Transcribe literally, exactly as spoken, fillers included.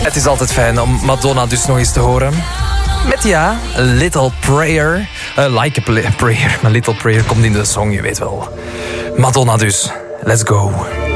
Het is altijd fijn om Madonna dus nog eens te horen. Met ja, A Little Prayer. Uh, like a play- Prayer. A Little Prayer komt in de song, je weet wel. Madonna dus. Let's go.